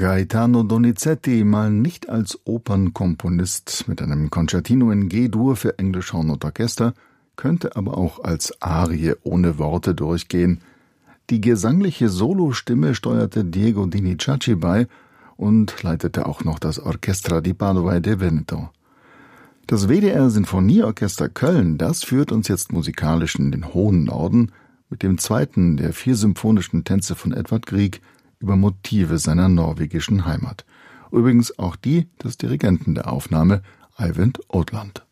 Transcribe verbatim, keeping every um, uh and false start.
Gaetano Donizetti, mal nicht als Opernkomponist mit einem Concertino in G-Dur für Englischhorn und Orchester, könnte aber auch als Arie ohne Worte durchgehen. Die gesangliche Solostimme steuerte Diego Dinizacci bei und leitete auch noch das Orchestra di Padova e del Veneto. Das W D R-Sinfonieorchester Köln, das führt uns jetzt musikalisch in den hohen Norden mit dem zweiten der vier symphonischen Tänze von Edvard Grieg über Motive seiner norwegischen Heimat. Übrigens auch die des Dirigenten der Aufnahme, Eivind Odland.